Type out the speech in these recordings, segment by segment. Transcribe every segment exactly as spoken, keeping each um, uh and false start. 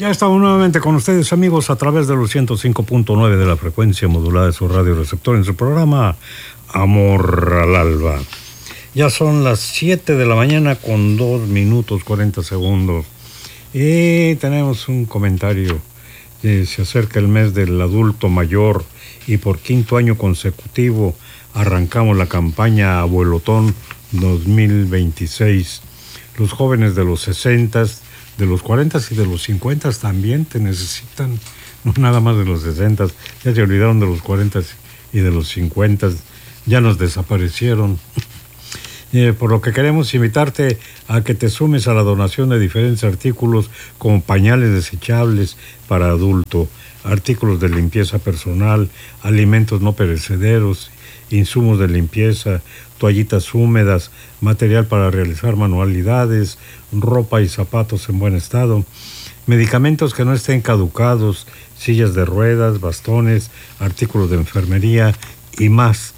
Ya estamos nuevamente con ustedes, amigos, a través de los ciento cinco punto nueve de la frecuencia modulada de su radio receptor en su programa Amor al Alba. Ya son las siete de la mañana con dos minutos cuarenta segundos. Y tenemos un comentario. Eh, se acerca el mes del adulto mayor y por quinto año consecutivo arrancamos la campaña Abuelotón dos mil veintiséis. Los jóvenes de los sesentas, de los cuarentas y de los cincuentas también te necesitan, no nada más de los sesentas, ya se olvidaron de los cuarentas y de los cincuentas, ya nos desaparecieron. Eh, por lo que queremos invitarte a que te sumes a la donación de diferentes artículos como pañales desechables para adulto, artículos de limpieza personal, alimentos no perecederos, insumos de limpieza, toallitas húmedas, material para realizar manualidades, ropa y zapatos en buen estado, medicamentos que no estén caducados, sillas de ruedas, bastones, artículos de enfermería y más.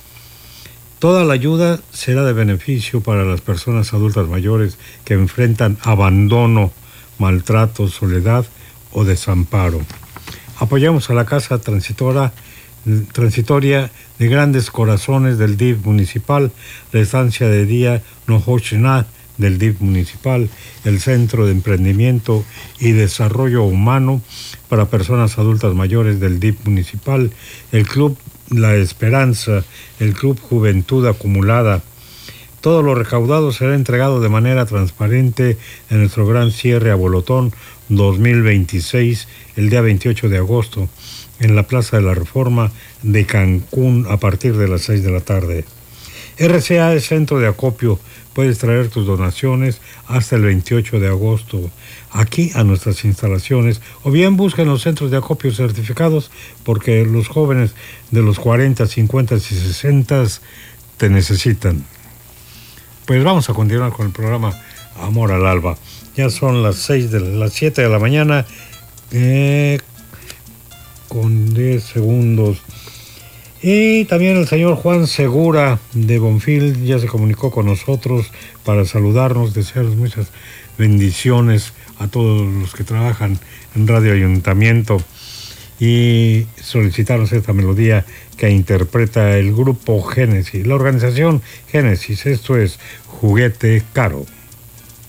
Toda la ayuda será de beneficio para las personas adultas mayores que enfrentan abandono, maltrato, soledad o desamparo. Apoyamos a la Casa Transitora, Transitoria de Grandes Corazones del D I F municipal, la estancia de día Nohochna del D I F municipal, el Centro de Emprendimiento y Desarrollo Humano para Personas Adultas Mayores del D I F municipal, el Club La Esperanza, el Club Juventud Acumulada. Todo lo recaudado será entregado de manera transparente en nuestro gran cierre Abuelotón dos mil veintiséis, el día veintiocho de agosto, en la Plaza de la Reforma de Cancún a partir de las seis de la tarde. R C A es centro de acopio. Puedes traer tus donaciones hasta el veintiocho de agosto aquí a nuestras instalaciones, o bien busca en los centros de acopio certificados, porque los jóvenes de los cuarenta, cincuenta y sesenta te necesitan. Pues vamos a continuar con el programa Amor al Alba. Ya son las seis de las siete de la mañana eh, con diez segundos. Y también el señor Juan Segura de Bonfil ya se comunicó con nosotros para saludarnos, desearles muchas bendiciones a todos los que trabajan en Radio Ayuntamiento y solicitarnos esta melodía que interpreta el grupo Génesis, la organización Génesis. Esto es Juguete Caro.